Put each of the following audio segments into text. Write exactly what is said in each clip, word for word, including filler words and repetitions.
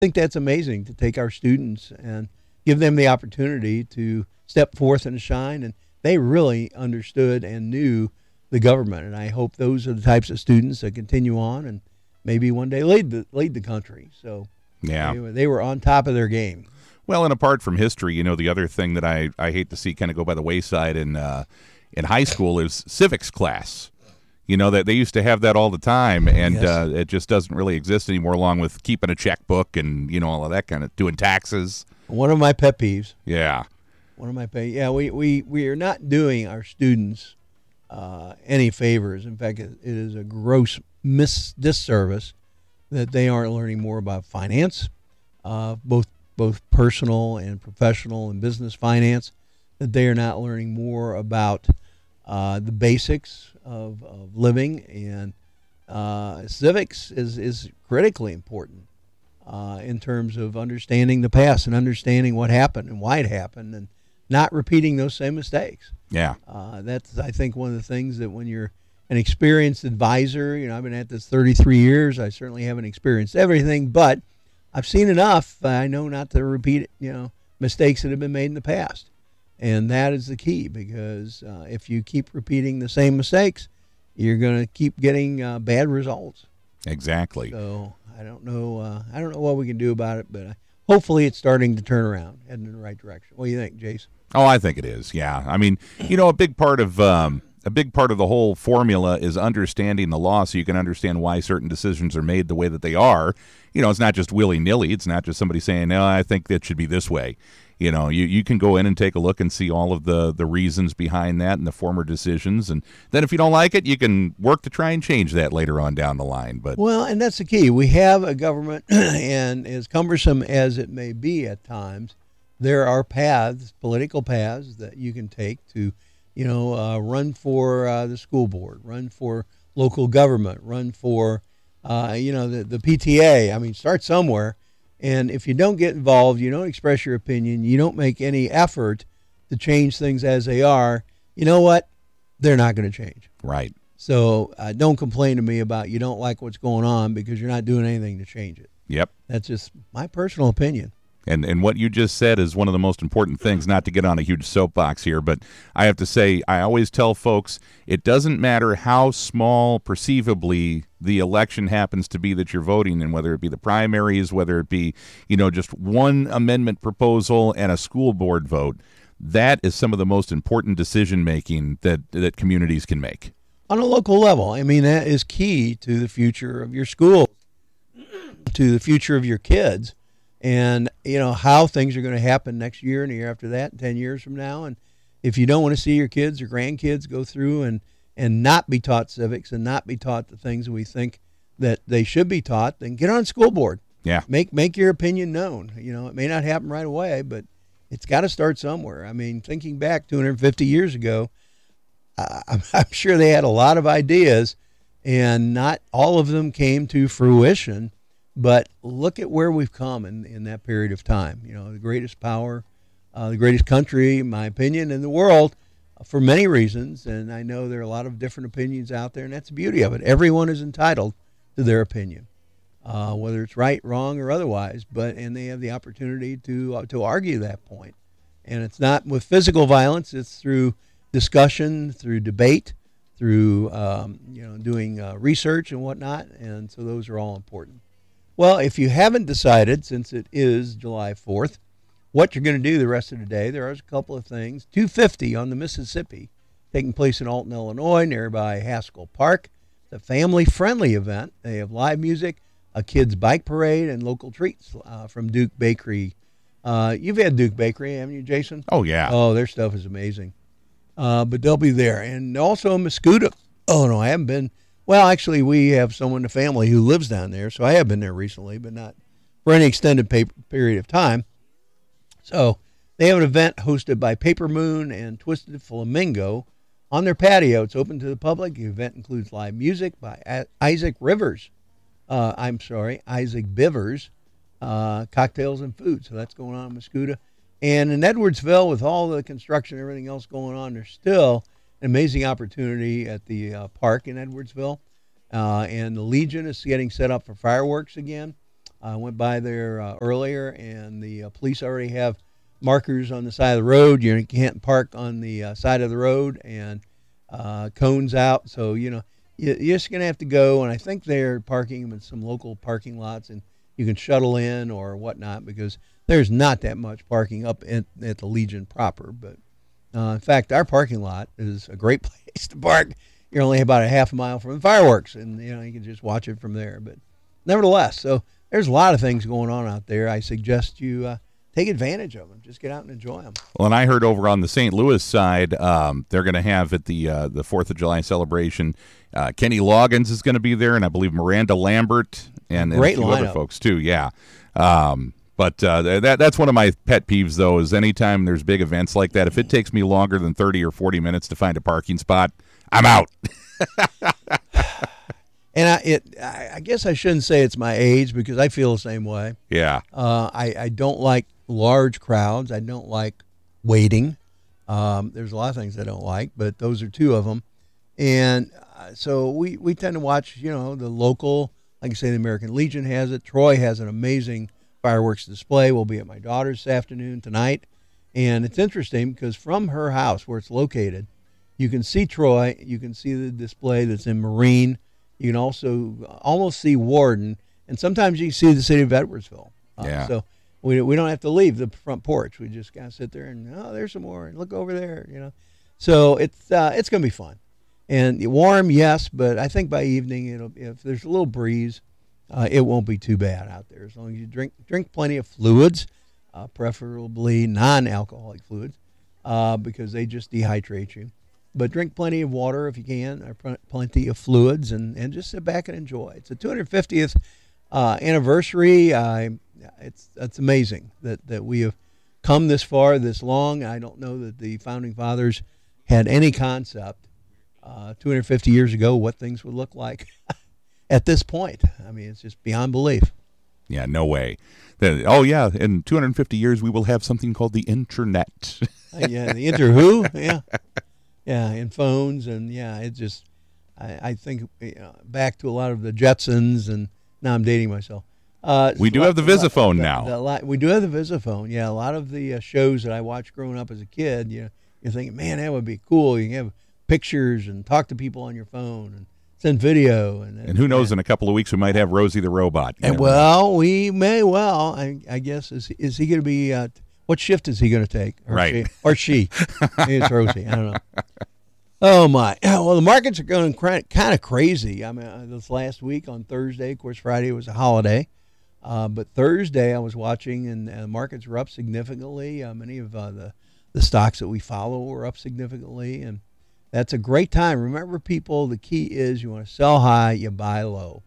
think that's amazing to take our students and give them the opportunity to step forth and shine. And they really understood and knew the government. And I hope those are the types of students that continue on and maybe one day lead the, lead the country. So yeah, they were, they were on top of their game. Well, and apart from history, you know, the other thing that I, I hate to see kind of go by the wayside in uh, in high school is civics class. You know, that they used to have that all the time, and Yes. uh, it just doesn't really exist anymore, along with keeping a checkbook and, you know, all of that kind of, doing taxes. One of my pet peeves. Yeah. One of my pet Yeah, we, we, we are not doing our students uh, any favors. In fact, it, it is a gross mis- disservice that they aren't learning more about finance, uh, both both personal and professional and business finance, that they are not learning more about uh, the basics of, of living. And uh, civics is, is critically important uh, in terms of understanding the past and understanding what happened and why it happened and not repeating those same mistakes. Yeah. Uh, that's, I think, one of the things that when you're an experienced advisor, you know, I've been at this thirty-three years. I certainly haven't experienced everything, but I've seen enough. I know not to repeat, you know, mistakes that have been made in the past. And that is the key, because uh, if you keep repeating the same mistakes, you're going to keep getting uh, bad results. Exactly. So I don't know. Uh, I don't know what we can do about it, but uh, hopefully it's starting to turn around, heading in the right direction. What do you think, Jason? Oh, I think it is. Yeah. I mean, you know, a big part of um, a big part of the whole formula is understanding the law, so you can understand why certain decisions are made the way that they are. You know, it's not just willy-nilly. It's not just somebody saying, no, I think that should be this way. You know, you, you can go in and take a look and see all of the, the reasons behind that and the former decisions. And then if you don't like it, you can work to try and change that later on down the line. But Well, and that's the key. We have a government, and as cumbersome as it may be at times, there are paths, political paths, that you can take to, you know, uh, run for uh, the school board, run for local government, run for, uh, you know, the, the P T A. I mean, start somewhere. And if you don't get involved, you don't express your opinion, you don't make any effort to change things as they are, you know what? They're not going to change. right. So uh, don't complain to me about you don't like what's going on because you're not doing anything to change it. Yep. That's just my personal opinion. And and what you just said is one of the most important things, not to get on a huge soapbox here, but I have to say, I always tell folks, it doesn't matter how small perceivably the election happens to be that you're voting in, whether it be the primaries, whether it be, you know, just one amendment proposal and a school board vote. That is some of the most important decision making that, that communities can make. On a local level, I mean, that is key to the future of your school, to the future of your kids. And, you know, how things are going to happen next year and the year after that, ten years from now. And if you don't want to see your kids or grandkids go through and, and not be taught civics and not be taught the things we think that they should be taught, then get on school board. Yeah. Make make your opinion known. You know, it may not happen right away, but it's got to start somewhere. I mean, thinking back two hundred fifty years ago, uh, I'm, I'm sure they had a lot of ideas, and not all of them came to fruition. But look at where we've come in, in that period of time. You know, the greatest power, uh, the greatest country, in my opinion, in the world, uh, for many reasons. And I know there are a lot of different opinions out there, and that's the beauty of it. Everyone is entitled to their opinion, uh, whether it's right, wrong, or otherwise. But and they have the opportunity to uh, to argue that point. And it's not with physical violence; it's through discussion, through debate, through um, you know doing uh, research and whatnot. And so those are all important. Well, if you haven't decided, since it is July fourth, what you're going to do the rest of the day, there are a couple of things. two fifty on the Mississippi, taking place in Alton, Illinois, nearby Haskell Park. It's a family-friendly event. They have live music, a kids' bike parade, and local treats uh, from Duke Bakery. Uh, you've had Duke Bakery, haven't you, Jason? Oh, yeah. Oh, their stuff is amazing. Uh, but they'll be there. And also Muscuda. Oh, no, I haven't been. Well, actually, we have someone in the family who lives down there, so I have been there recently, but not for any extended paper period of time. So they have an event hosted by Paper Moon and Twisted Flamingo on their patio. It's open to the public. The event includes live music by Isaac Rivers. Uh, I'm sorry, Isaac Bivers, uh, cocktails and food. So that's going on in Muscuda. And in Edwardsville, with all the construction and everything else going on, there's still an amazing opportunity at the uh, park in Edwardsville. Uh, and the Legion is getting set up for fireworks again. I went by there uh, earlier, and the uh, police already have markers on the side of the road. You can't park on the uh, side of the road, and uh, cones out. So, you know, you, you're just going to have to go, and I think they're parking them in some local parking lots, and you can shuttle in or whatnot, because there's not that much parking up at, at the Legion proper. But, uh, in fact, our parking lot is a great place to park. You're only about a half a mile from the fireworks, and, you know, you can just watch it from there. But nevertheless, so there's a lot of things going on out there. I suggest you uh, take advantage of them. Just get out and enjoy them. Well, and I heard over on the Saint Louis side, um, they're going to have at the uh, the Fourth of July celebration, uh, Kenny Loggins is going to be there, and I believe Miranda Lambert and, and a Great few lineup. other folks too. Yeah, um, but uh, that that's one of my pet peeves, though, is anytime there's big events like that, if it takes me longer than thirty or forty minutes to find a parking spot, I'm out. And I, it, I I guess I shouldn't say it's my age, because I feel the same way. Yeah. Uh, I, I don't like large crowds. I don't like waiting. Um, there's a lot of things I don't like, but those are two of them. And uh, so we, we tend to watch, you know, the local, like I say, the American Legion has it. Troy has an amazing fireworks display. We'll be at my daughter's this afternoon tonight. And it's interesting because from her house where it's located, you can see Troy. You can see the display that's in Marine. You can also almost see Warden, and sometimes you can see the city of Edwardsville. Uh, Yeah. So we we don't have to leave the front porch. We just kind of sit there and, oh, there's some more, and look over there, you know. So it's uh, it's going to be fun. And warm, yes, but I think by evening, it'll if there's a little breeze, uh, it won't be too bad out there, as long as you drink drink plenty of fluids, uh, preferably non-alcoholic fluids, uh, because they just dehydrate you. But drink plenty of water if you can, or pl- plenty of fluids, and, and just sit back and enjoy. It's the two hundred fiftieth uh, anniversary. Uh, it's it's amazing that, that we have come this far, this long. I don't know that the Founding Fathers had any concept uh, two hundred fifty years ago what things would look like at this point. I mean, it's just beyond belief. Yeah, no way. Then, oh, yeah, in two hundred fifty years, we will have something called the internet. uh, yeah, the inter who? Yeah. Yeah, and phones, and yeah, it just, I, I think you know, back to a lot of the Jetsons, and now I'm dating myself. Uh, We do have the Visiphone now. The, the, we do have the Visiphone, yeah. A lot of the uh, shows that I watched growing up as a kid, you know, you're thinking, man, that would be cool. You can have pictures and talk to people on your phone and send video. And, And who knows, yeah. in a couple of weeks, we might have Rosie the Robot. You And never know. well, we may well, I, I guess, is, is he going to be, uh, what shift is he going to take? Or Right. She, or she. Maybe it's Rosie. I don't know. Oh, my. Well, the markets are going kind of crazy. I mean, uh, this last week on Thursday, of course, Friday was a holiday. Uh, but Thursday I was watching, and uh, markets were up significantly. Uh, many of uh, the, the stocks that we follow were up significantly. And that's a great time. Remember, people, the key is you want to sell high, you buy low.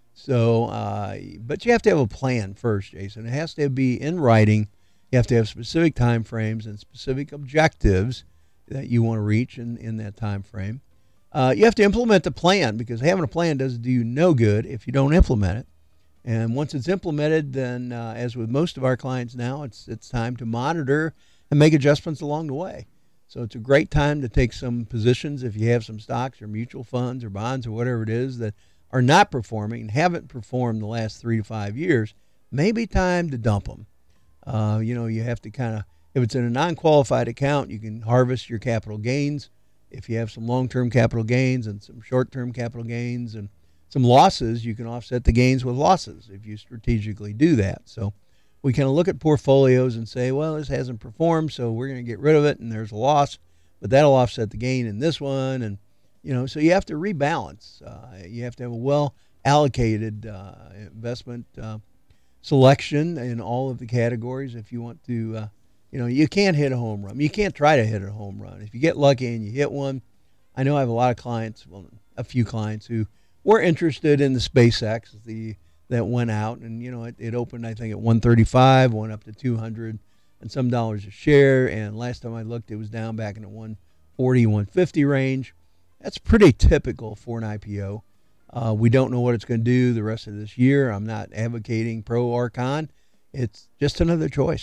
So, uh, but you have to have a plan first, Jason. It has to be in writing. You have to have specific time frames and specific objectives that you want to reach in, in that time frame. Uh, you have to implement the plan, because having a plan doesn't do you no good if you don't implement it. And once it's implemented, then uh, as with most of our clients now, it's it's time to monitor and make adjustments along the way. So it's a great time to take some positions if you have some stocks or mutual funds or bonds or whatever it is that are not performing and haven't performed the last three to five years. Maybe time to dump them. Uh, you know, you have to kind of, if it's in a non-qualified account, you can harvest your capital gains. If you have some long-term capital gains and some short-term capital gains and some losses, you can offset the gains with losses if you strategically do that. So we kind of look at portfolios and say, well, this hasn't performed, so we're going to get rid of it, and there's a loss, but that'll offset the gain in this one. And, you know, so you have to rebalance. Uh, you have to have a well-allocated uh, investment uh, selection in all of the categories if you want to, uh, you know, you can't hit a home run. You can't try to hit a home run. If you get lucky and you hit one, I know I have a lot of clients, well, a few clients who were interested in the SpaceX the that went out, and, you know, it, it opened, I think, at one thirty-five, went up to two hundred and some dollars a share, and last time I looked, it was down back in the one forty, one fifty range. That's pretty typical for an I P O. Uh, we don't know what it's going to do the rest of this year. I'm not advocating pro or con. It's just another choice.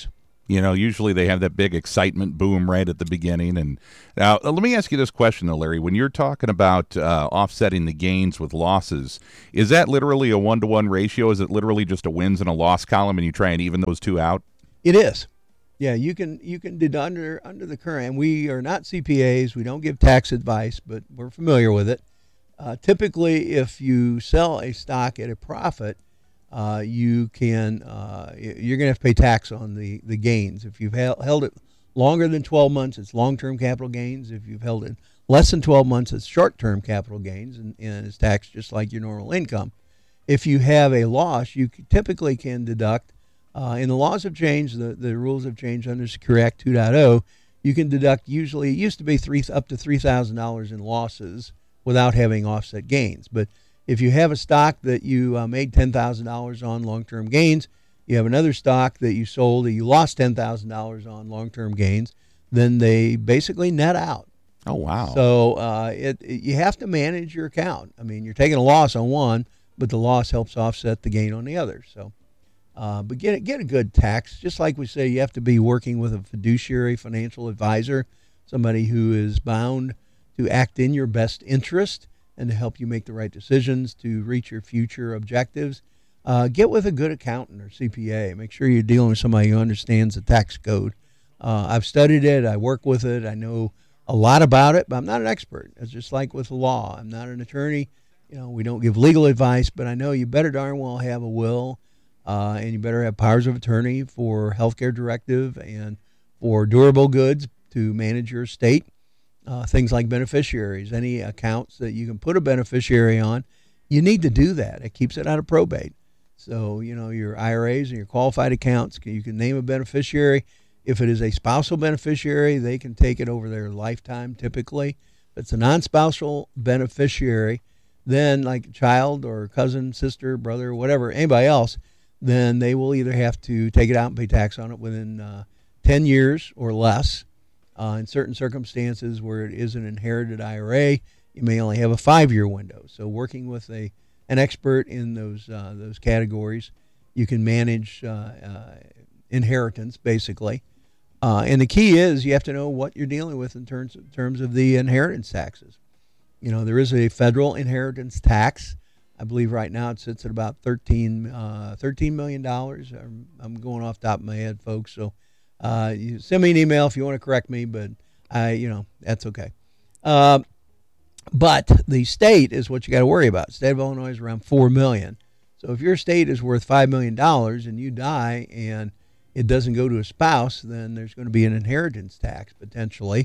You know, usually they have that big excitement boom right at the beginning. And now, let me ask you this question, though, Larry. When you're talking about uh, offsetting the gains with losses, is that literally a one-to-one ratio? Is it literally just a wins and a loss column, and you try and even those two out? It is. Yeah, you can you can deduct under under the current. And we are not C P As. We don't give tax advice, but we're familiar with it. Uh, typically, if you sell a stock at a profit, Uh, you can uh, you're going to have to pay tax on the, the gains. If you've held, held it longer than twelve months, it's long-term capital gains. If you've held it less than twelve months, it's short-term capital gains, and, and it's taxed just like your normal income. If you have a loss, you typically can deduct. Uh, and the laws have changed. The, the rules have changed under Secure Act two point oh. You can deduct usually, it used to be three up to three thousand dollars in losses without having offset gains. But if you have a stock that you uh, made ten thousand dollars on long-term gains, you have another stock that you sold that you lost ten thousand dollars on long-term gains, then they basically net out. Oh, wow. So uh, it, it you have to manage your account. I mean, you're taking a loss on one, but the loss helps offset the gain on the other. So, uh, but get, get a good tax. Just like we say, you have to be working with a fiduciary financial advisor, somebody who is bound to act in your best interest and to help you make the right decisions to reach your future objectives. Uh, get with a good accountant or C P A. Make sure you're dealing with somebody who understands the tax code. Uh, I've studied it. I work with it. I know a lot about it, but I'm not an expert. It's just like with the law. I'm not an attorney. You know, we don't give legal advice, but I know you better darn well have a will, uh, and you better have powers of attorney for healthcare directive and for durable goods to manage your estate. Uh, things like beneficiaries, any accounts that you can put a beneficiary on, you need to do that. It keeps it out of probate. So, you know, your I R As and your qualified accounts, you can name a beneficiary. If it is a spousal beneficiary, they can take it over their lifetime typically. If it's a non-spousal beneficiary, then like a child or cousin, sister, brother, whatever, anybody else, then they will either have to take it out and pay tax on it within uh, ten years or less. Uh, in certain circumstances where it is an inherited I R A, you may only have a five-year window. So working with a an expert in those uh, those categories, you can manage uh, uh, inheritance, basically. Uh, and the key is you have to know what you're dealing with in terms, in terms of the inheritance taxes. You know, there is a federal inheritance tax. I believe right now it sits at about thirteen, uh, thirteen million dollars. I'm, I'm going off the top of my head, folks, so Uh, you send me an email if you want to correct me, but I, you know, that's okay. Uh, but the state is what you got to worry about. The state of Illinois is around four million dollars. So if your estate is worth five million dollars and you die and it doesn't go to a spouse, then there's going to be an inheritance tax potentially,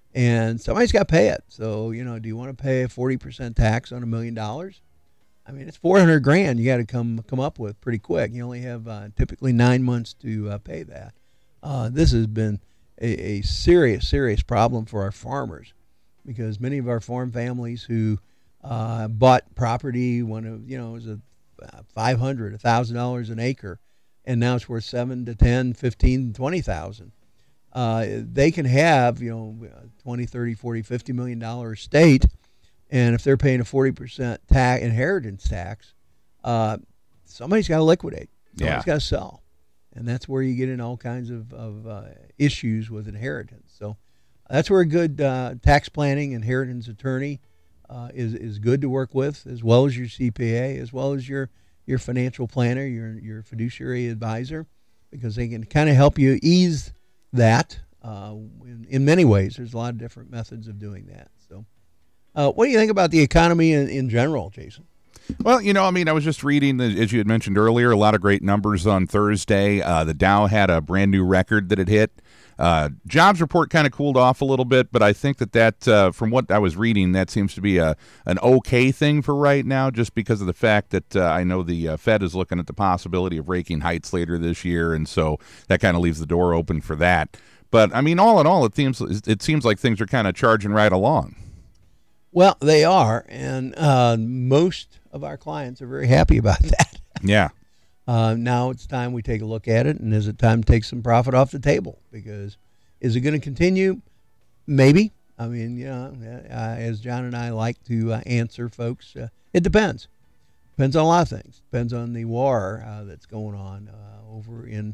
and somebody's got to pay it. So, you know, do you want to pay a forty percent tax on a million dollars? I mean, it's four hundred grand you got to come come up with pretty quick. You only have uh, typically nine months to uh, pay that. Uh, this has been a, a serious, serious problem for our farmers because many of our farm families who uh, bought property when it, you know, it was a five hundred, a thousand dollars an acre, and now it's worth seven to ten, fifteen, twenty thousand. Uh, they can have, you know, twenty, thirty, forty, fifty million dollar estate, and if they're paying a forty percent tax, inheritance tax, uh, somebody's got to liquidate. Somebody's Yeah. got to sell. And that's where you get in all kinds of, of uh, issues with inheritance. So that's where a good uh, tax planning inheritance attorney uh, is is good to work with, as well as your C P A, as well as your, your financial planner, your your fiduciary advisor, because they can kind of help you ease that uh, in, in many ways. There's a lot of different methods of doing that. So uh, what do you think about the economy in, in general, Jason? Well, you know, I mean, I was just reading, as you had mentioned earlier, a lot of great numbers on Thursday. Uh, the Dow had a brand new record that it hit. Uh, jobs report kind of cooled off a little bit, but I think that that, uh, from what I was reading, that seems to be a an okay thing for right now, just because of the fact that uh, I know the uh, Fed is looking at the possibility of raking heights later this year, and so that kind of leaves the door open for that. But, I mean, all in all, it seems, it seems like things are kind of charging right along. Well, they are, and uh, most of our clients are very happy about that. Yeah. Uh, now it's time we take a look at it, and is it time to take some profit off the table? Because is it going to continue? Maybe. I mean, you know, uh, as John and I like to uh, answer folks, uh, it depends. Depends on a lot of things. Depends on the war uh, that's going on uh, over in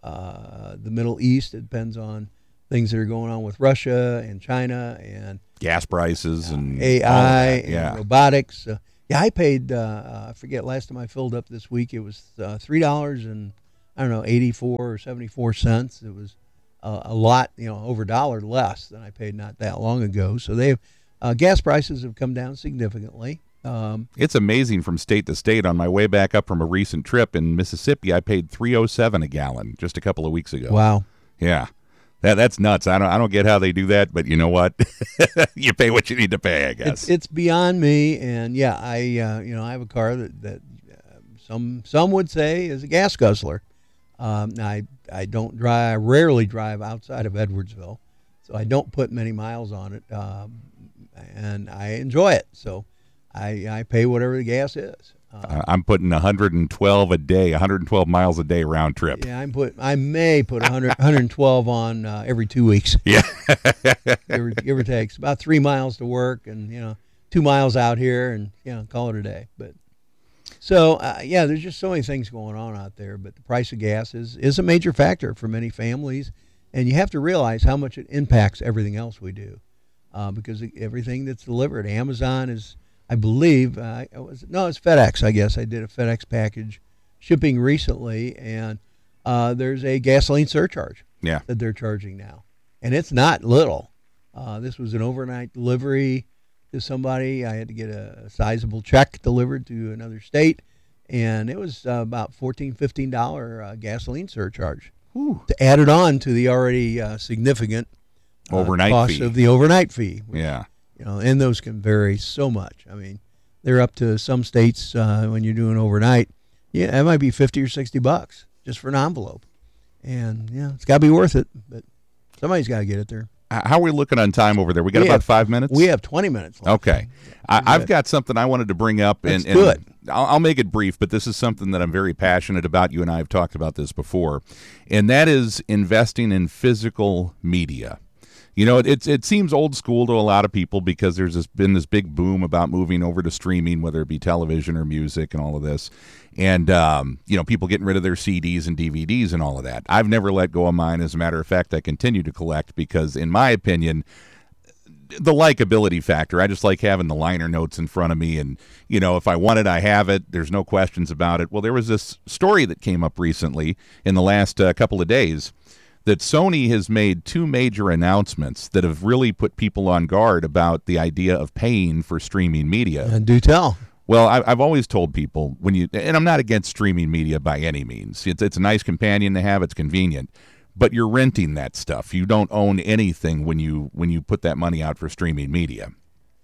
uh, the Middle East. It depends on things that are going on with Russia and China and gas prices and A I all of that. and Yeah. robotics. Uh, yeah, I paid. Uh, I forget last time I filled up this week. It was uh, three dollars and I don't know eighty four or seventy four cents. It was uh, a lot, you know, over a dollar less than I paid not that long ago. So they have uh, gas prices have come down significantly. Um, It's amazing from state to state. On my way back up from a recent trip in Mississippi, I paid three oh seven a gallon just a couple of weeks ago. wow. Yeah. That that's nuts. I don't I don't get how they do that, but you know what? You pay what you need to pay, I guess. It's it's beyond me, and yeah, I uh, you know I have a car that that uh, some some would say is a gas guzzler. Um, I I don't drive, I rarely drive outside of Edwardsville, so I don't put many miles on it, um, and I enjoy it. So I I pay whatever the gas is. Uh, Uh, I'm putting one hundred twelve a day, one hundred twelve miles a day round trip. yeah, I'm put I may put one hundred, one hundred twelve on uh, every two weeks. Yeah. give, or, give or take. It's about three miles to work, and you know, two miles out here, and you know, call it a day. But so uh, yeah, there's just so many things going on out there. But the price of gas is is a major factor for many families, and you have to realize how much it impacts everything else we do, uh, because everything that's delivered, Amazon is, I believe, uh, it was no, it's FedEx. I guess I did a FedEx package shipping recently, and uh, there's a gasoline surcharge Yeah. that they're charging now, and it's not little. Uh, this was an overnight delivery to somebody. I had to get a sizable check delivered to another state, and it was uh, about fourteen, fifteen dollar uh, gasoline surcharge Whew. to add it on to the already uh, significant uh, Overnight cost fee. of the overnight fee. Which, Yeah. you know, and those can vary so much. I mean, they're up to some states uh, when you're doing overnight. Yeah, it might be fifty or sixty bucks just for an envelope, and yeah, it's got to be worth it. But somebody's got to get it there. H- How are we looking on time over there? We got We about have- five minutes? We have twenty minutes left. Okay. I, Good. I've got something I wanted to bring up. Let's and, and do it. I'll, I'll make it brief, but this is something that I'm very passionate about. You and I have talked about this before, and that is investing in physical media. You know, it, it's it seems old school to a lot of people because there's this, been this big boom about moving over to streaming, whether it be television or music and all of this. And, um, you know, people getting rid of their C Ds and D V Ds and all of that. I've never let go of mine. As a matter of fact, I continue to collect because, in my opinion, the likability factor. I just like having the liner notes in front of me, and you know, if I want it, I have it. There's no questions about it. Well, there was this story that came up recently in the last uh, couple of days that Sony has made two major announcements that have really put people on guard about the idea of paying for streaming media. And do tell. Well, I, I've always told people when you, and I'm not against streaming media by any means. It's it's a nice companion to have. It's convenient. But you're renting that stuff. You don't own anything when you when you put that money out for streaming media.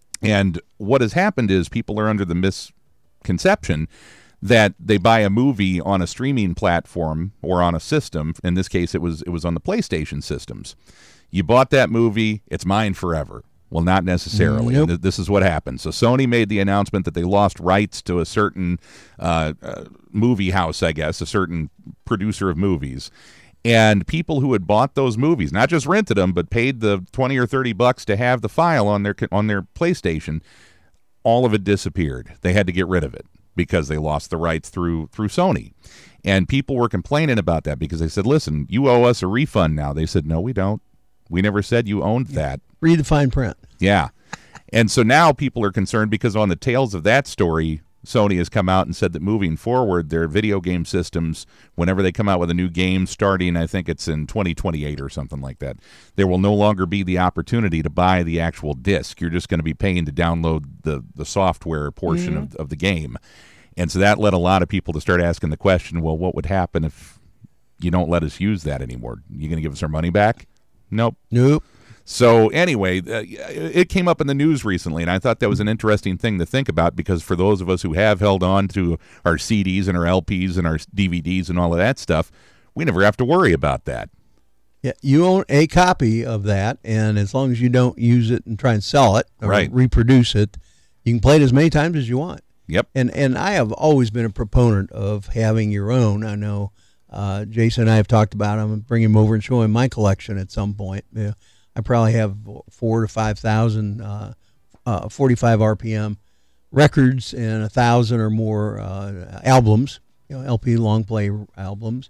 And what has happened is people are under the misconception that they buy a movie on a streaming platform or on a system. In this case, it was it was on the PlayStation systems. You bought that movie, it's mine forever. Well, not necessarily. Nope. Th- This is what happened. So Sony made the announcement that they lost rights to a certain uh, uh, movie house, I guess, a certain producer of movies. And people who had bought those movies, not just rented them, but paid the twenty or thirty bucks to have the file on their on their PlayStation, all of it disappeared. They had to get rid of it because they lost the rights through through Sony. And people were complaining about that because they said, listen, you owe us a refund now. They said, no, we don't. We never said you owned that. Read the fine print. Yeah. And so now people are concerned because on the tails of that story, Sony has come out and said that moving forward, their video game systems, whenever they come out with a new game starting, I think it's in twenty twenty-eight or something like that, there will no longer be the opportunity to buy the actual disc. You're just going to be paying to download the, the software portion Mm-hmm. of, of the game. And so that led a lot of people to start asking the question, well, what would happen if you don't let us use that anymore? You going to give us our money back? Nope. Nope. So anyway, uh, it came up in the news recently, and I thought that was an interesting thing to think about because for those of us who have held on to our C Ds and our L Ps and our D V Ds and all of that stuff, we never have to worry about that. Yeah, you own a copy of that, and as long as you don't use it and try and sell it or Right. reproduce it, you can play it as many times as you want. Yep. And and I have always been a proponent of having your own. I know uh, Jason and I have talked about him and bring him over and show him my collection at some point. Yeah, I probably have four to five thousand uh, uh, forty-five R P M records and a thousand or more uh, albums, you know, L P long play albums.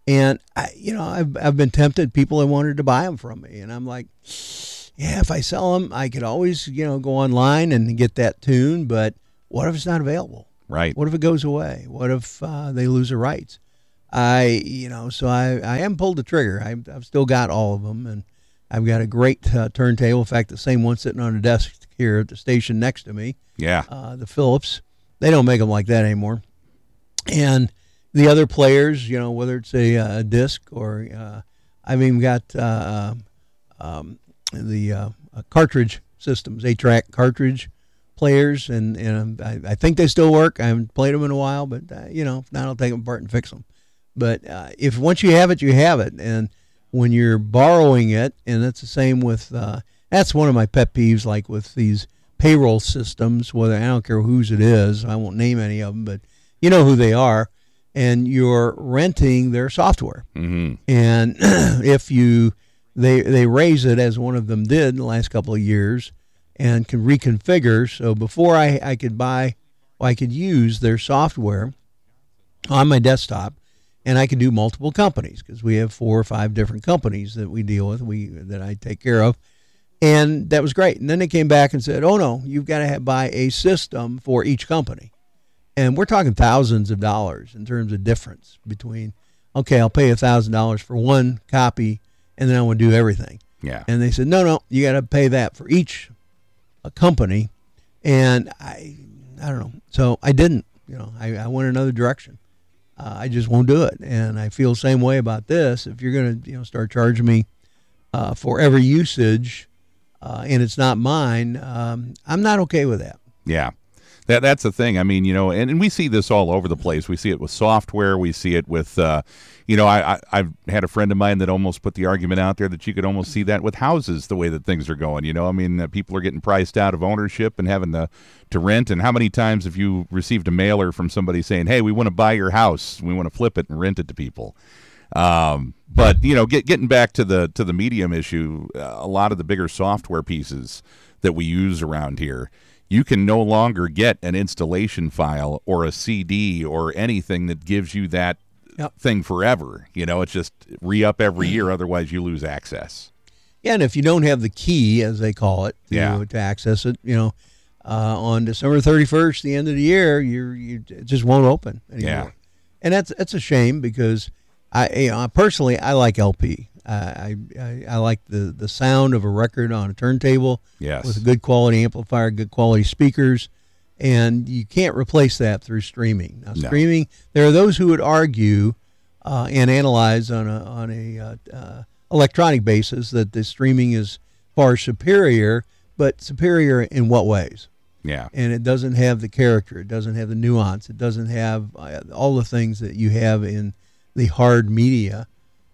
And I, you know, I've I've been tempted. People have wanted to buy them from me, and I'm like, yeah, if I sell them, I could always, you know, go online and get that tune. But what if it's not available? Right. What if it goes away? What if uh, they lose the rights? I, you know, so I, I haven't pulled the trigger. I've, I've still got all of them, and I've got a great uh, turntable. In fact, the same one sitting on a desk here at the station next to me. Yeah. Uh, the Philips. They don't make them like that anymore. And the other players, you know, whether it's a, a disc or uh, I've even got uh, um, the uh, cartridge systems, eight track cartridge players, and, and I, I think they still work. I haven't played them in a while, but, uh, you know, if not, I'll take them apart and fix them. But uh, if once you have it, you have it. And when you're borrowing it, and that's the same with, uh, that's one of my pet peeves, like with these payroll systems, whether I don't care whose it is, I won't name any of them, but you know who they are, and you're renting their software. Mm-hmm. And if you, they, they raise it, as one of them did in the last couple of years, and can reconfigure. So before I, I could buy, well, I could use their software on my desktop, and I can do multiple companies because we have four or five different companies that we deal with, we that I take care of. And that was great. And then they came back and said, oh, no, you've got to have, buy a system for each company. And we're talking thousands of dollars in terms of difference between, okay, I'll pay one thousand dollars for one copy, and then I want to do everything. Yeah. And they said, no, no, you got to pay that for each a company. And I I don't know. So I didn't. You know, I, I went another direction. Uh, I just won't do it. And I feel the same way about this. If you're going to, you know, start charging me uh, for every usage uh, and it's not mine, um, I'm not okay with that. Yeah. That that's the thing. I mean, you know, and, and we see this all over the place. We see it with software. We see it with, uh, you know, I, I, I've had a friend of mine that almost put the argument out there that you could almost see that with houses, the way that things are going. You know, I mean, uh, people are getting priced out of ownership and having to, to rent. And how many times have you received a mailer from somebody saying, hey, we want to buy your house. We want to flip it and rent it to people. Um, but, you know, get, getting back to the to the medium issue, uh, a lot of the bigger software pieces that we use around here, you can no longer get an installation file or a C D or anything that gives you that yep. thing forever. You know, it's just re-up every year, otherwise you lose access. Yeah, and if you don't have the key, as they call it, to, yeah. to access it, you know, uh, on December thirty-first, the end of the year, you're, you it just won't open anymore. Yeah. And that's that's a shame because I, you know, personally, I like L P. I, I I like the, the sound of a record on a turntable yes. with a good quality amplifier, good quality speakers, and you can't replace that through streaming. Now, no. streaming, there are those who would argue uh, and analyze on a on a uh, uh, electronic basis that the streaming is far superior, but superior in what ways? Yeah, and it doesn't have the character, it doesn't have the nuance, it doesn't have uh, all the things that you have in the hard media.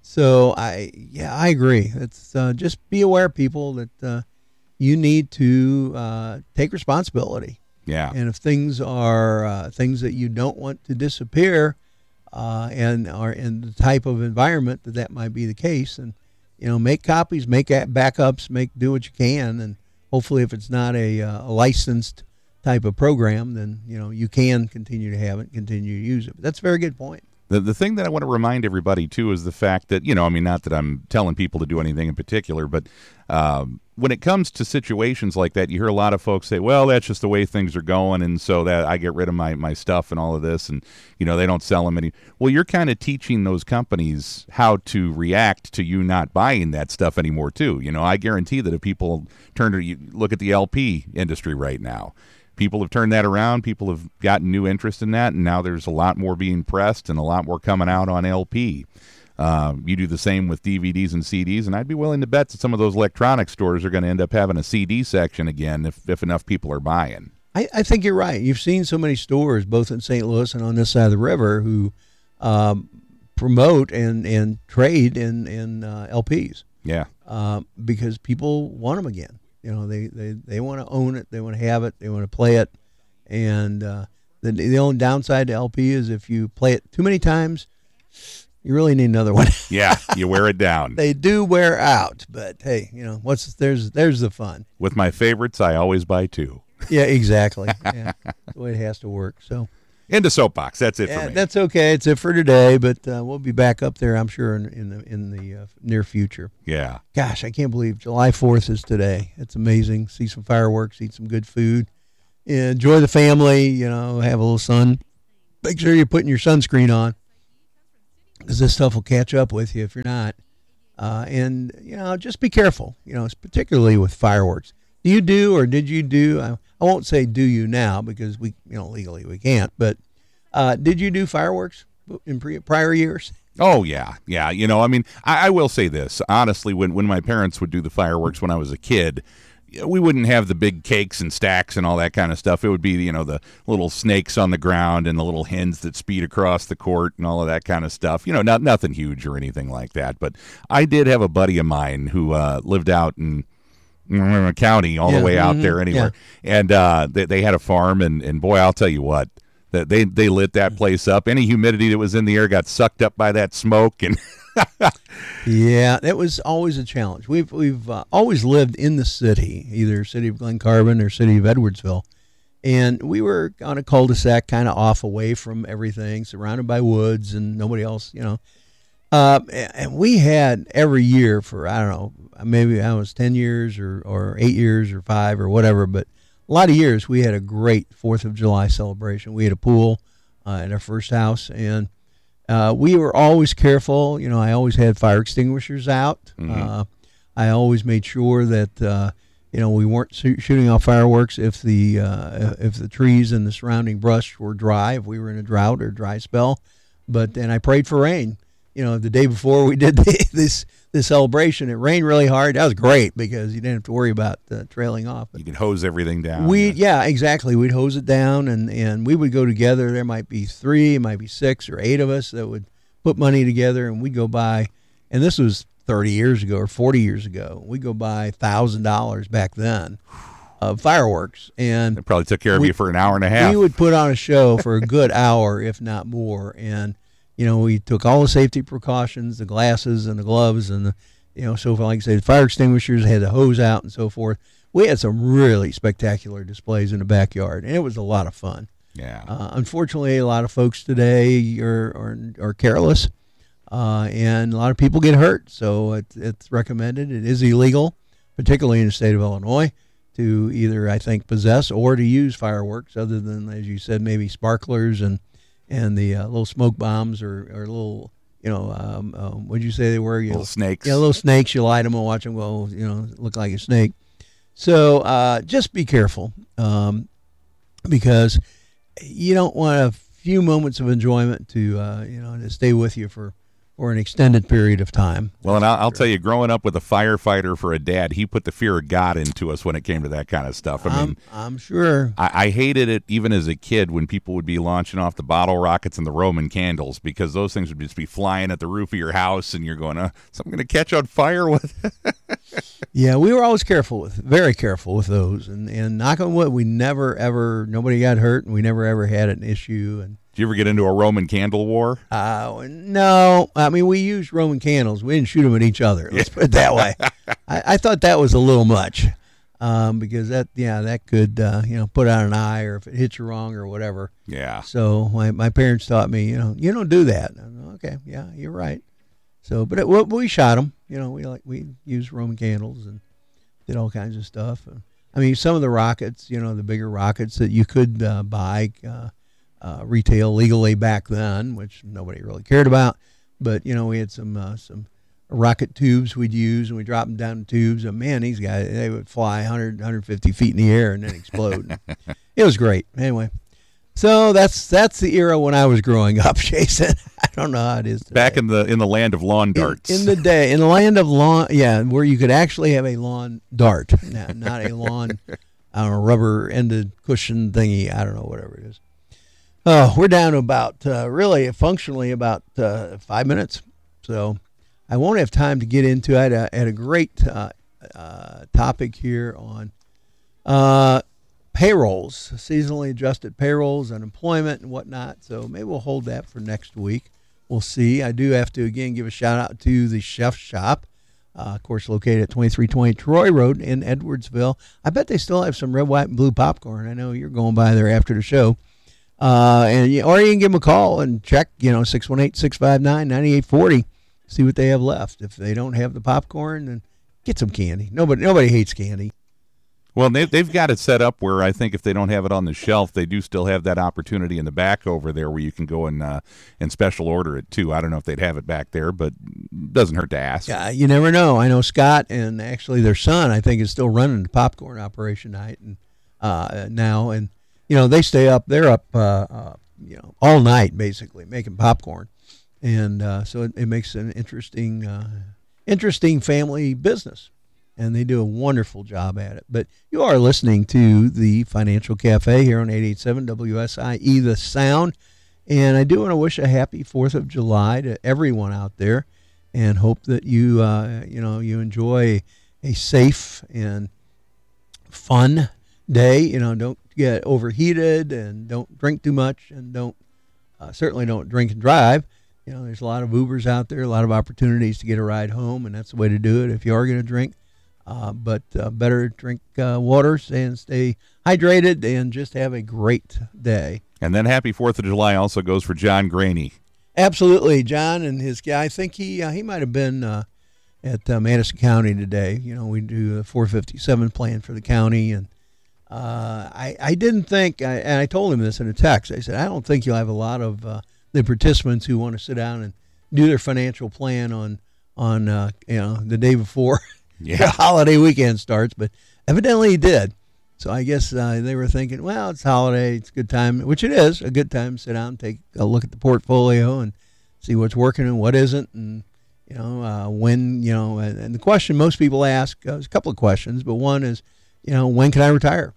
So I, yeah, I agree. It's uh, just be aware, people, that uh, you need to uh, take responsibility. Yeah. And if things are uh, things that you don't want to disappear, uh, and are in the type of environment that that might be the case, and you know, make copies, make backups, make do what you can, and hopefully, if it's not a, uh, a licensed type of program, then you know you can continue to have it, continue to use it. But that's a very good point. The the thing that I want to remind everybody, too, is the fact that, you know, I mean, not that I'm telling people to do anything in particular, but um, when it comes to situations like that, you hear a lot of folks say, well, that's just the way things are going, and so that I get rid of my, my stuff and all of this, and, you know, they don't sell them any. Well, you're kind of teaching those companies how to react to you not buying that stuff anymore, too. You know, I guarantee that if people turn to, you look at the L P industry right now, people have turned that around. People have gotten new interest in that, and now there's a lot more being pressed and a lot more coming out on L P. Uh, you do the same with D V Ds and C Ds, and I'd be willing to bet that some of those electronic stores are going to end up having a C D section again if, if enough people are buying. I, I think you're right. You've seen so many stores, both in Saint Louis and on this side of the river, who um, promote and, and trade in, in uh, L Ps. Yeah. Uh, because people want them again. You know, they, they, they want to own it, they want to have it, they want to play it. And uh, the the only downside to L P is if you play it too many times, you really need another one. Yeah, you wear it down. They do wear out, but hey, you know, what's there's there's the fun. With my favorites, I always buy two. Yeah, exactly. Yeah, that's the way it has to work. So, Into soapbox. That's it Yeah, for me. that's okay. It's it for today, but uh, we'll be back up there, I'm sure, in, in the in the uh, near future. Yeah. Gosh, I can't believe July fourth is today. It's amazing. See some fireworks, eat some good food, enjoy the family. You know, have a little sun. Make sure you're putting your sunscreen on, because this stuff will catch up with you if you're not. Uh, and you know, just be careful. You know, particularly with fireworks. Do you do or did you do? I, I won't say do you now, because we, you know, legally we can't. But uh, did you do fireworks in pre- prior years? Oh, yeah. Yeah. You know, I mean, I, I will say this. Honestly, when, when my parents would do the fireworks when I was a kid, we wouldn't have the big cakes and stacks and all that kind of stuff. It would be, you know, the little snakes on the ground and the little hens that speed across the court and all of that kind of stuff. You know, not nothing huge or anything like that. But I did have a buddy of mine who uh, lived out in county all Yeah, the way out mhm, there anywhere. And uh, they, they had a farm, and, and boy, I'll tell you what, that they, they lit that place up. Any humidity that was in the air got sucked up by that smoke. And Yeah, that was always a challenge. We've we've uh, always lived in the city, either city of Glen Carbon or city of Edwardsville. And we were on a cul-de-sac, kind of off away from everything, surrounded by woods and nobody else, you know. Uh, and we had every year for, I don't know, maybe I was ten years or, or eight years or five or whatever, but a lot of years we had a great fourth of July celebration. We had a pool uh, at our first house, and uh, we were always careful. You know, I always had fire extinguishers out. Mm-hmm. Uh, I always made sure that, uh, you know, we weren't sh- shooting off fireworks if the uh, if the trees and the surrounding brush were dry, if we were in a drought or dry spell. But and I prayed for rain. You know, the day before we did the, this this celebration, it rained really hard. That was great, because you didn't have to worry about uh, trailing off. But you could hose everything down. we yeah, exactly. We'd hose it down, and, and we would go together. There might be three, it might be six or eight of us that would put money together, and we'd go buy. And this was thirty years ago or forty years ago. We'd go buy one thousand dollars back then of fireworks, and It probably took care of we- you for an hour and a half. we would put on a show for a good hour, if not more. And you know, we took all the safety precautions, the glasses and the gloves, and the, you know, so like I say, the fire extinguishers, had the hose out and so forth. We had some really spectacular displays in the backyard, and it was a lot of fun. yeah. Uh, unfortunately, a lot of folks today are are, are careless, uh, and a lot of people get hurt. So it, it's recommended. It is illegal, particularly in the state of Illinois, to either, I think, possess or to use fireworks, other than, as you said, maybe sparklers and and the uh, little smoke bombs or, or little, you know, um, um, what'd you say they were? You Little snakes. Yeah, little snakes. You light them and watch them go, you know, look like a snake. So uh, just be careful, um, because you don't want a few moments of enjoyment to, uh, you know, to stay with you for, for an extended period of time. Well, and I'll, I'll tell you, growing up with a firefighter for a dad, he put the fear of God into us when it came to that kind of stuff. I mean, I'm, I'm sure. I, I hated it even as a kid when people would be launching off the bottle rockets and the Roman candles, because those things would just be flying at the roof of your house, and you're going, uh, something going to catch on fire with it. Yeah, we were always careful with, very careful with those, and and knock on wood, we never ever, nobody got hurt, and we never ever had an issue. And Did you ever get into a Roman candle war? uh, no, I mean, we used Roman candles. We didn't shoot them at each other. Let's put it that way. I, I thought that was a little much, um, because that, yeah, that could, uh, you know, put out an eye, or if it hits you wrong or whatever. Yeah. So my, my parents taught me, you know, you don't do that. I'm, okay, yeah, you're right. So, but it, we, we shot them. You know, we like we used Roman candles and did all kinds of stuff. I mean, some of the rockets, you know, the bigger rockets that you could uh, buy uh, uh, retail legally back then, which nobody really cared about. But you know, we had some uh, some rocket tubes we'd use, and we dropped them down in tubes. And man, these guys, they would fly one hundred, one hundred fifty feet in the air and then explode. It was great. Anyway. So that's that's the era when I was growing up, Jason. I don't know how it is today. Back in the in the land of lawn darts. In, in the day, in the land of lawn, yeah, where you could actually have a lawn dart, not, not a lawn, I don't know, rubber-ended cushion thingy. I don't know, whatever it is. Oh, we're down to about, uh, really, functionally about uh, five minutes. So I won't have time to get into it. I had a, had a great uh, uh, topic here on uh, payrolls, seasonally adjusted payrolls, unemployment, and whatnot. So maybe we'll hold that for next week. We'll see. I do have to, again, give a shout-out to the Chef Shop, uh, of course, located at twenty-three twenty Troy Road in Edwardsville. I bet they still have some red, white, and blue popcorn. I know you're going by there after the show. Uh, and you- or you can give them a call and check, you know, six one eight, six five nine, nine eight four zero. See what they have left. If they don't have the popcorn, then get some candy. Nobody nobody hates candy. Well, they've, they've got it set up where I think if they don't have it on the shelf, they do still have that opportunity in the back over there where you can go and uh, and special order it too. I don't know if they'd have it back there, but it doesn't hurt to ask. Yeah, you never know. I know Scott and actually their son, I think, is still running the popcorn operation night and uh, now, and you know they stay up. They're up, uh, uh, you know, all night basically making popcorn, and uh, so it, it makes an interesting, uh, interesting family business. And they do a wonderful job at it. But you are listening to the Financial Cafe here on eight eighty-seven W S I E, The Sound. And I do want to wish a happy fourth of July to everyone out there and hope that you, uh, you know, you enjoy a safe and fun day. You know, don't get overheated and don't drink too much and don't, uh, certainly don't drink and drive. You know, there's a lot of Ubers out there, a lot of opportunities to get a ride home, and that's the way to do it if you are going to drink. Uh, but uh, better drink uh, waters and stay hydrated and just have a great day. And then happy fourth of July also goes for John Graney. Absolutely. John and his guy, I think he uh, he might have been uh, at uh, Madison County today. You know, we do a four fifty-seven plan for the county. And uh, I, I didn't think, I, and I told him this in a text, I said, I don't think you'll have a lot of uh, the participants who want to sit down and do their financial plan on, on uh, you know, the day before. Yeah. The holiday weekend starts, but evidently he did. So I guess uh, they were thinking, well, it's holiday, it's a good time, which it is, a good time to sit down, take a look at the portfolio and see what's working and what isn't, and, you know, uh, when, you know, and, and the question most people ask, uh, there's a couple of questions, but one is, you know, when can I retire?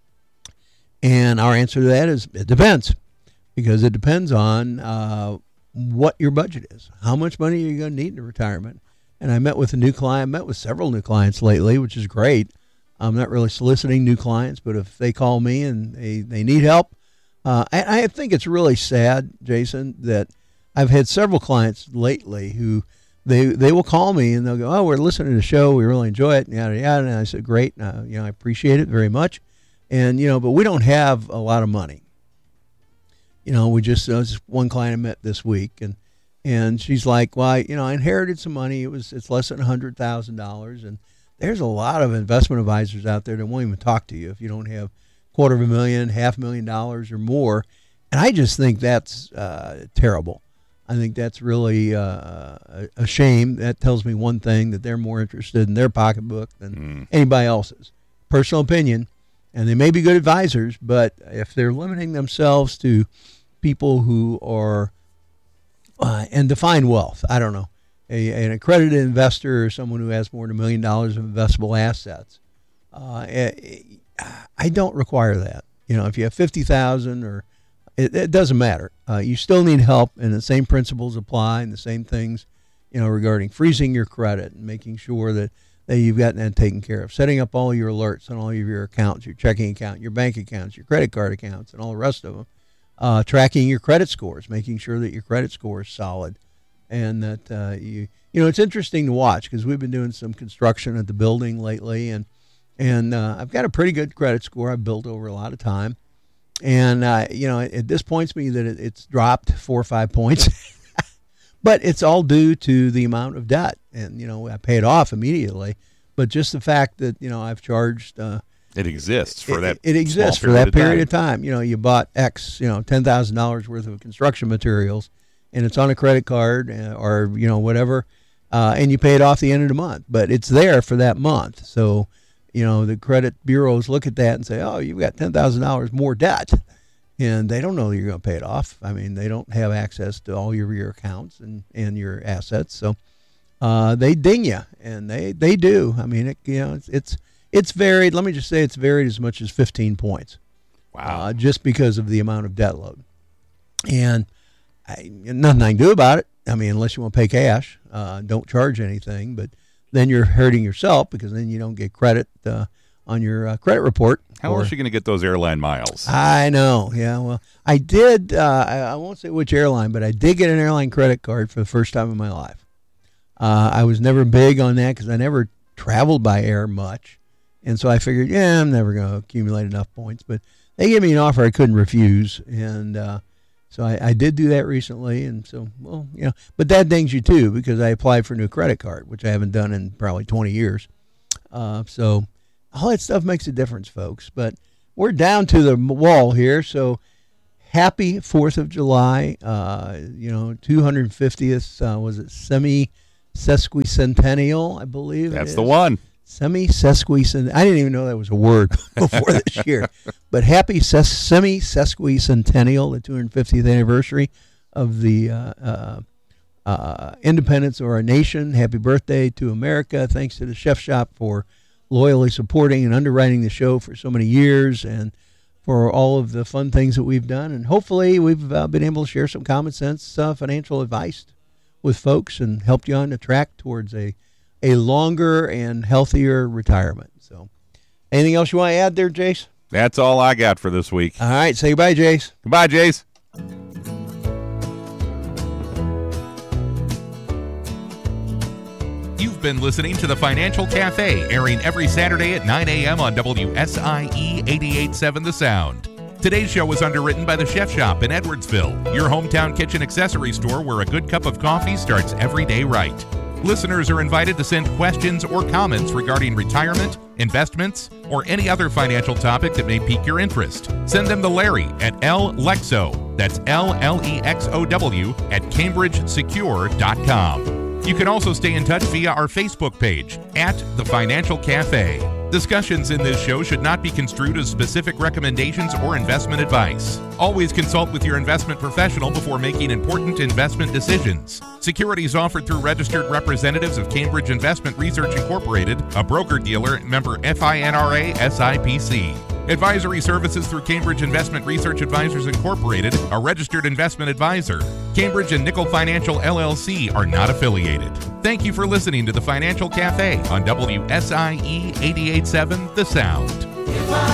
And our answer to that is it depends, because it depends on uh, what your budget is. How much money are you going to need in retirement? And I met with a new client, I met with several new clients lately, which is great. I'm not really soliciting new clients, but if they call me and they, they need help, uh, I, I think it's really sad, Jason, that I've had several clients lately who they they will call me and they'll go, oh, we're listening to the show, we really enjoy it, yada, yada. And I said, great, uh, you know, I appreciate it very much. And, you know, but we don't have a lot of money. You know, we just, uh, just one client I met this week, and And she's like, well, I, you know, I inherited some money. It was, it's less than one hundred thousand dollars. And there's a lot of investment advisors out there that won't even talk to you if you don't have a quarter of a million, half a million dollars or more. And I just think that's uh, terrible. I think that's really uh, a, a shame. That tells me one thing, that they're more interested in their pocketbook than mm. anybody else's. Personal opinion. And they may be good advisors, but if they're limiting themselves to people who are, Uh, and define wealth. I don't know. A, an accredited investor or someone who has more than a million dollars of investable assets. Uh, I don't require that. You know, if you have fifty thousand or it, it doesn't matter. Uh, you still need help, and the same principles apply, and the same things, you know, regarding freezing your credit and making sure that, that you've gotten that taken care of, setting up all your alerts on all of your accounts, your checking account, your bank accounts, your credit card accounts, and all the rest of them. Uh, tracking your credit scores, making sure that your credit score is solid, and that uh, you you know it's interesting to watch because we've been doing some construction at the building lately, and and uh, I've got a pretty good credit score I've built over a lot of time, and uh, you know it, it disappoints me that it, it's dropped four or five points, but it's all due to the amount of debt, and you know I pay it off immediately, but just the fact that you know I've charged. Uh, It exists for that. It, it exists for that period of time. You know, you bought X, you know, ten thousand dollars worth of construction materials, and it's on a credit card or you know whatever, uh, and you pay it off the end of the month. But it's there for that month. So, you know, the credit bureaus look at that and say, "Oh, you've got ten thousand dollars more debt," and they don't know that you're going to pay it off. I mean, they don't have access to all your your accounts and, and your assets, so uh, they ding you, and they they do. I mean, it, you know, it's. it's It's varied. Let me just say it's varied as much as fifteen points. Wow. Uh, just because of the amount of debt load. And I, nothing I can do about it. I mean, unless you want to pay cash, uh, don't charge anything. But then you're hurting yourself because then you don't get credit uh, on your uh, credit report. How or, else are you going to get those airline miles? I know. Yeah, well, I did. Uh, I, I won't say which airline, but I did get an airline credit card for the first time in my life. Uh, I was never big on that because I never traveled by air much. And so I figured, yeah, I'm never going to accumulate enough points. But they gave me an offer I couldn't refuse, and uh, so I, I did do that recently. And so, well, you know, but that dings you too because I applied for a new credit card, which I haven't done in probably twenty years. Uh, so all that stuff makes a difference, folks. But we're down to the wall here, so happy fourth of July. Uh, you know, two hundred fiftieth, uh, was it semi-sesquicentennial, I believe. That's the one. Semi-sesquicentennial. I didn't even know that was a word before this year. But happy ses- semi-sesquicentennial, the two hundred fiftieth anniversary of the uh, uh, uh, independence of our nation. Happy birthday to America. Thanks to the Chef Shop for loyally supporting and underwriting the show for so many years, and for all of the fun things that we've done. And hopefully we've uh, been able to share some common sense uh, financial advice with folks and helped you on the track towards a, a longer and healthier retirement. So anything else you want to add there, Jace? That's all I got for this week. All right. Say goodbye, Jace. Goodbye, Jace. You've been listening to the Financial Cafe, airing every Saturday at nine a.m. on W S I E eighty-eight point seven The Sound. Today's show was underwritten by the Chef Shop in Edwardsville, your hometown kitchen accessory store where a good cup of coffee starts every day right. Listeners are invited to send questions or comments regarding retirement, investments, or any other financial topic that may pique your interest. Send them to Larry at L Lexow, that's L L E X O W, at cambridge secure dot com. You can also stay in touch via our Facebook page, at The Financial Cafe. Discussions in this show should not be construed as specific recommendations or investment advice. Always consult with your investment professional before making important investment decisions. Securities offered through registered representatives of Cambridge Investment Research Incorporated, a broker-dealer, member FINRA S I P C. Advisory services through Cambridge Investment Research Advisors Incorporated, a registered investment advisor. Cambridge and Nickel Financial L L C are not affiliated. Thank you for listening to the Financial Cafe on W S I E eighty-eight point seven The Sound.